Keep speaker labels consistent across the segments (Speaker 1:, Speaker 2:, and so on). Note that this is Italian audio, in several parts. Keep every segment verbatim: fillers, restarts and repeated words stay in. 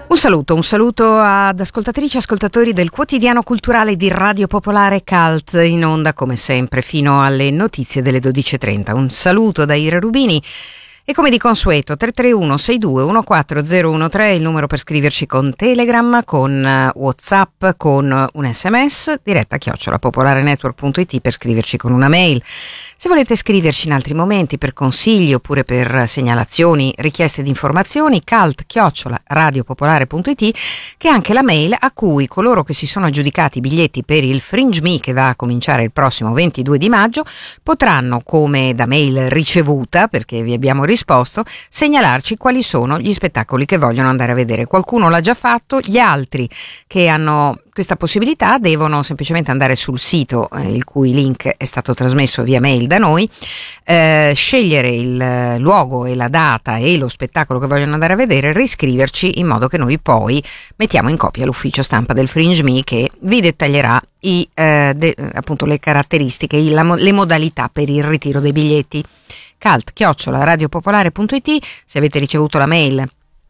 Speaker 1: Un saluto, un saluto ad ascoltatrici e ascoltatori del quotidiano culturale di Radio Popolare Cult, in onda come sempre fino alle notizie delle dodici e trenta. Un saluto da Ira Rubini e come di consueto tre tre uno sei due uno quattro zero uno tre il numero per scriverci con Telegram, con WhatsApp, con un sms, diretta chiocciola popolarenetwork punto it per scriverci con una mail. Se volete scriverci in altri momenti per consigli oppure per segnalazioni, richieste di informazioni, cult chiocciola radiopopolare punto it, che è anche la mail a cui coloro che si sono aggiudicati i biglietti per il Fringe Me, che va a cominciare il prossimo ventidue di maggio, potranno, come da mail ricevuta, perché vi abbiamo risposto, segnalarci quali sono gli spettacoli che vogliono andare a vedere. Qualcuno l'ha già fatto, gli altri che hanno questa possibilità devono semplicemente andare sul sito, eh, il cui link è stato trasmesso via mail da noi, eh, scegliere il luogo e la data e lo spettacolo che vogliono andare a vedere, riscriverci in modo che noi poi mettiamo in copia l'ufficio stampa del Fringe Me, che vi dettaglierà i, eh, de, appunto le caratteristiche, i, la, le modalità per il ritiro dei biglietti. Cult chiocciola radiopopolare punto it. Se avete ricevuto la mail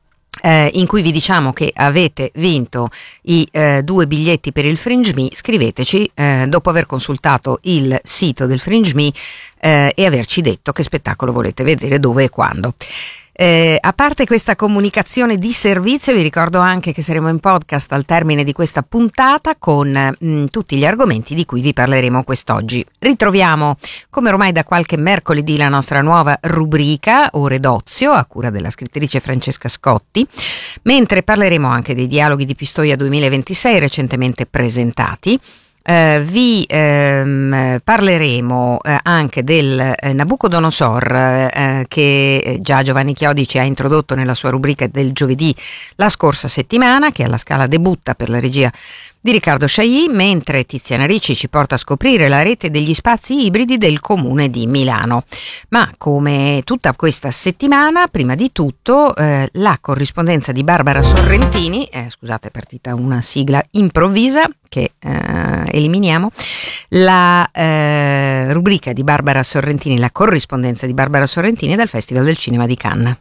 Speaker 1: Eh, in cui vi diciamo che avete vinto i eh, due biglietti per il Fringe Me, scriveteci eh, dopo aver consultato il sito del Fringe Me eh, e averci detto che spettacolo volete vedere, dove e quando. Eh, a parte questa comunicazione di servizio, vi ricordo anche che saremo in podcast al termine di questa puntata con mh, tutti gli argomenti di cui vi parleremo quest'oggi. Ritroviamo, come ormai da qualche mercoledì, la nostra nuova rubrica Ore d'Ozio, a cura della scrittrice Francesca Scotti, mentre parleremo anche dei dialoghi di Pistoia duemilaventisei recentemente presentati. Uh, vi ehm, parleremo eh, anche del eh, Nabucodonosor eh, che già Giovanni Chiodi ci ha introdotto nella sua rubrica del giovedì la scorsa settimana, che alla Scala debutta per la regia di Riccardo Chailly, mentre Tiziana Ricci ci porta a scoprire la rete degli spazi ibridi del Comune di Milano. Ma come tutta questa settimana, prima di tutto eh, la corrispondenza di Barbara Sorrentini, eh, scusate è partita una sigla improvvisa che eh, eliminiamo, la eh, rubrica di Barbara Sorrentini, la corrispondenza di Barbara Sorrentini dal Festival del Cinema di Cannes.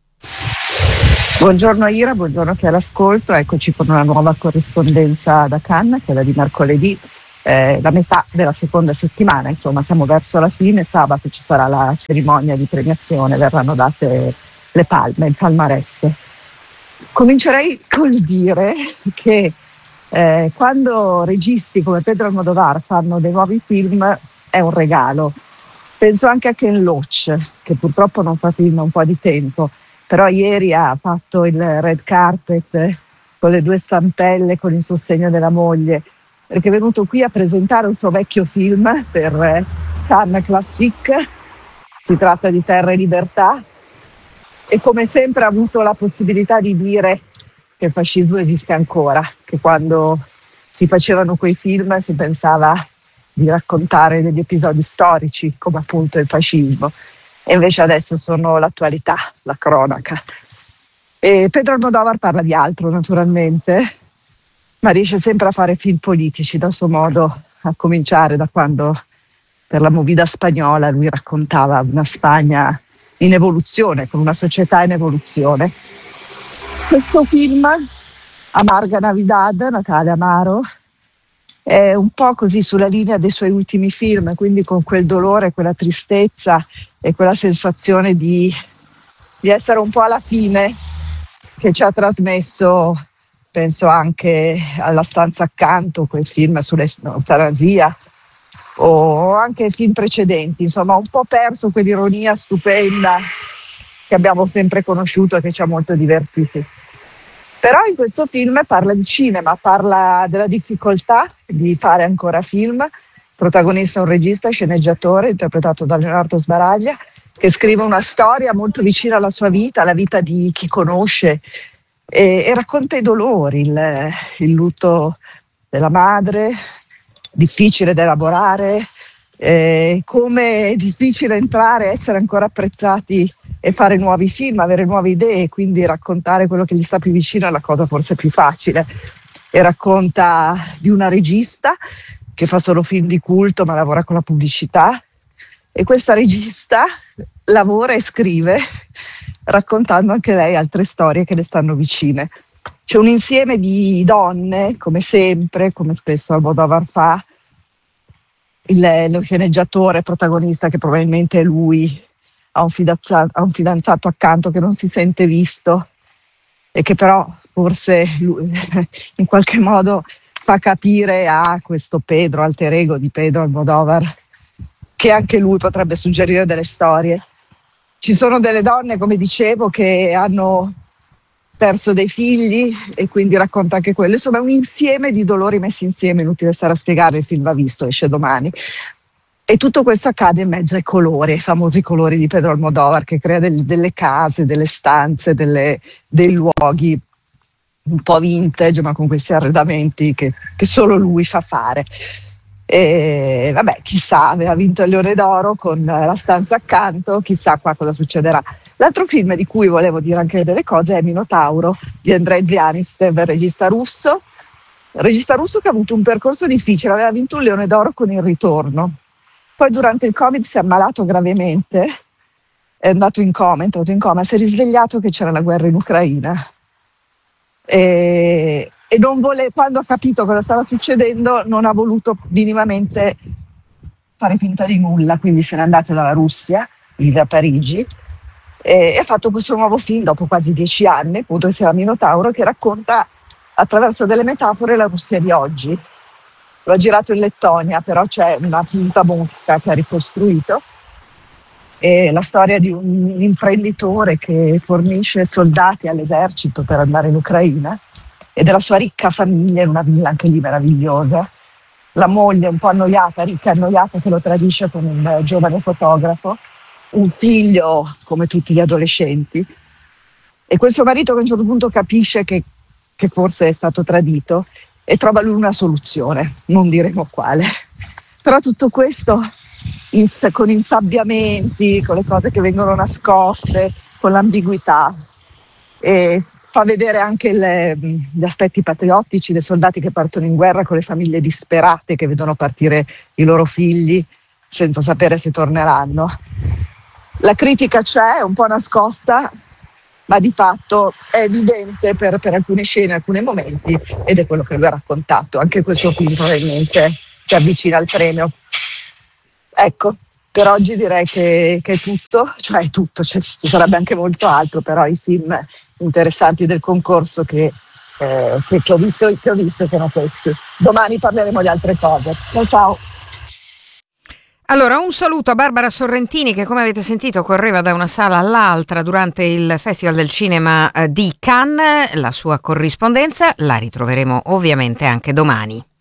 Speaker 2: Buongiorno Ira, buongiorno che all'ascolto, eccoci con una nuova corrispondenza da Cannes, che è la di mercoledì, eh, la metà della seconda settimana, insomma siamo verso la fine. Sabato ci sarà la cerimonia di premiazione, verranno date le palme, il palmarès. Comincerei col dire che eh, quando registi come Pedro Almodovar fanno dei nuovi film è un regalo. Penso anche a Ken Loach, che purtroppo non fa film da un po' di tempo, però ieri ha fatto il red carpet con le due stampelle, con il sostegno della moglie, perché è venuto qui a presentare un suo vecchio film per Cannes Classic. Si tratta di Terra e Libertà, e come sempre ha avuto la possibilità di dire che il fascismo esiste ancora, che quando si facevano quei film si pensava di raccontare degli episodi storici come appunto il fascismo, e invece adesso sono l'attualità, la cronaca. E Pedro Almodovar parla di altro naturalmente, ma riesce sempre a fare film politici dal suo modo, a cominciare da quando per la Movida spagnola lui raccontava una Spagna in evoluzione, con una società in evoluzione. Questo film, Amarga Navidad, Natale Amaro, è un po' così sulla linea dei suoi ultimi film, quindi con quel dolore, quella tristezza e quella sensazione di, di essere un po' alla fine, che ci ha trasmesso, penso anche alla Stanza accanto, quel film sull'eutanasia, o anche film precedenti, insomma un po' perso quell'ironia stupenda che abbiamo sempre conosciuto e che ci ha molto divertiti. Però in questo film parla di cinema, parla della difficoltà di fare ancora film. Il protagonista è un regista, sceneggiatore, interpretato da Leonardo Sbaraglia, che scrive una storia molto vicina alla sua vita, alla vita di chi conosce, e, e racconta i dolori, il, il lutto della madre, difficile da elaborare, eh, come è difficile entrare, essere ancora apprezzati e fare nuovi film, avere nuove idee, quindi raccontare quello che gli sta più vicino è la cosa forse più facile. E racconta di una regista che fa solo film di culto ma lavora con la pubblicità, e questa regista lavora e scrive raccontando anche lei altre storie che le stanno vicine. c'è un insieme di donne, come sempre, come spesso Almodovar fa, il, lo sceneggiatore protagonista, che probabilmente è lui, ha un, fidanzato, ha un fidanzato accanto che non si sente visto e che però forse lui, in qualche modo fa capire a questo Pedro, alter ego di Pedro Almodovar, che anche lui potrebbe suggerire delle storie. Ci sono delle donne, come dicevo, che hanno perso dei figli e quindi racconta anche quello. Insomma, è un insieme di dolori messi insieme, inutile stare a spiegare, il film va visto, esce domani. E tutto questo accade in mezzo ai colori, ai famosi colori di Pedro Almodovar, che crea del, delle case, delle stanze, delle, dei luoghi un po' vintage, ma con questi arredamenti che, che solo lui fa fare. E vabbè, chissà, aveva vinto il Leone d'Oro con La stanza accanto, chissà qua cosa succederà. L'altro film di cui volevo dire anche delle cose è Minotauro di Andrzej Zianistev, regista russo, regista russo che ha avuto un percorso difficile, aveva vinto un Leone d'Oro con Il Ritorno, poi durante il Covid si è ammalato gravemente, è andato in coma, è entrato in coma, si è risvegliato che c'era la guerra in Ucraina e, e non vole, quando ha capito cosa stava succedendo non ha voluto minimamente fare finta di nulla, quindi se n'è andato dalla Russia, vive a Parigi e ha fatto questo nuovo film dopo quasi dieci anni, appunto, che si chiama Minotauro, che racconta attraverso delle metafore la Russia di oggi. L'ho girato in Lettonia, però c'è una finta mosca che ha ricostruito, e la storia di un imprenditore che fornisce soldati all'esercito per andare in Ucraina e della sua ricca famiglia in una villa anche lì meravigliosa. La moglie un po' annoiata, ricca e annoiata, che lo tradisce con un giovane fotografo, un figlio come tutti gli adolescenti, e questo marito che a un certo punto capisce che, che forse è stato tradito e trova lui una soluzione, non diremo quale. Però tutto questo in, con insabbiamenti, con le cose che vengono nascoste, con l'ambiguità, e fa vedere anche le, gli aspetti patriottici dei soldati che partono in guerra con le famiglie disperate che vedono partire i loro figli senza sapere se torneranno. La critica c'è, è un po' nascosta, ma di fatto è evidente per, per alcune scene, alcuni momenti, ed è quello che lui ha raccontato. Anche questo film probabilmente si avvicina al premio. Ecco, per oggi direi che, che è tutto, cioè è tutto, cioè, ci sarebbe anche molto altro, però i film interessanti del concorso che, eh, che, che, ho visto, che ho visto sono questi. Domani parleremo di altre cose. Ciao ciao!
Speaker 1: Allora, un saluto a Barbara Sorrentini che, come avete sentito, correva da una sala all'altra durante il Festival del Cinema di Cannes. La sua corrispondenza la ritroveremo ovviamente anche domani.